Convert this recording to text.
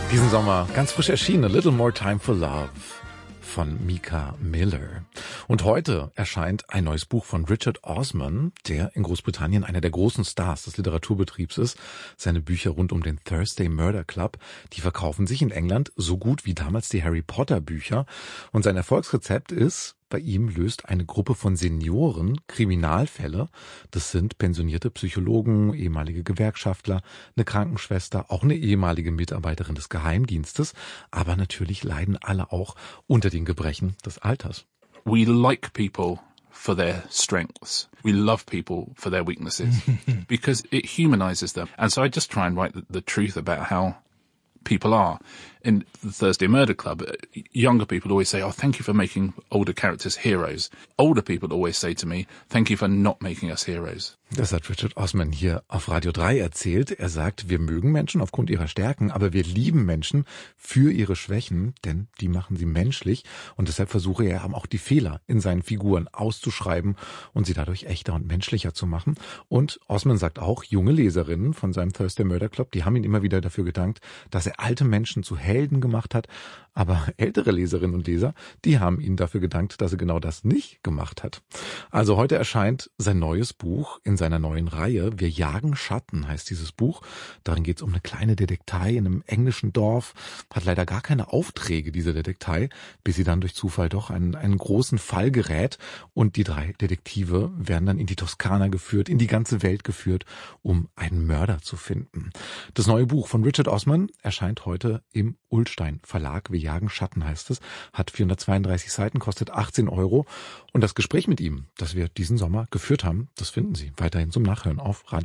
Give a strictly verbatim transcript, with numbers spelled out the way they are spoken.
Diesen Sommer ganz frisch erschienen, A Little More Time for Love von Mika Miller. Und heute erscheint ein neues Buch von Richard Osman, der in Großbritannien einer der großen Stars des Literaturbetriebs ist. Seine Bücher rund um den Thursday Murder Club, die verkaufen sich in England so gut wie damals die Harry Potter Bücher. Und sein Erfolgsrezept ist, bei ihm löst eine Gruppe von Senioren Kriminalfälle. Das sind pensionierte Psychologen, ehemalige Gewerkschaftler, eine Krankenschwester, auch eine ehemalige Mitarbeiterin des Geheimdienstes. Aber natürlich leiden alle auch unter den Gebrechen des Alters. We like people for their strengths. We love people for their weaknesses because it humanizes them. And so I just try and write the, the truth about how people are. In the Thursday Murder Club, younger people always say, oh, thank you for making older characters heroes. Older people always say to me, thank you for not making us heroes. Das hat Richard Osman hier auf Radio drei erzählt. Er sagt, wir mögen Menschen aufgrund ihrer Stärken, aber wir lieben Menschen für ihre Schwächen, denn die machen sie menschlich. Und deshalb versuche er auch die Fehler in seinen Figuren auszuschreiben und sie dadurch echter und menschlicher zu machen. Und Osman sagt auch, junge Leserinnen von seinem Thursday Murder Club, die haben ihn immer wieder dafür gedankt, dass er alte Menschen zu Helden gemacht hat. Aber ältere Leserinnen und Leser, die haben ihn dafür gedankt, dass er genau das nicht gemacht hat. Also heute erscheint sein neues Buch in seiner neuen Reihe. Wir jagen Schatten heißt dieses Buch. Darin geht es um eine kleine Detektei in einem englischen Dorf. Hat leider gar keine Aufträge, diese Detektei, bis sie dann durch Zufall doch einen, einen großen Fall gerät. Und die drei Detektive werden dann in die Toskana geführt, in die ganze Welt geführt, um einen Mörder zu finden. Das neue Buch von Richard Osman erscheint heute im Ullstein Verlag. Wir jagen Schatten heißt es. Hat vierhundertzweiunddreißig Seiten, kostet achtzehn Euro. Und das Gespräch mit ihm, das wir diesen Sommer geführt haben, das finden Sie weiterhin zum Nachhören auf Radio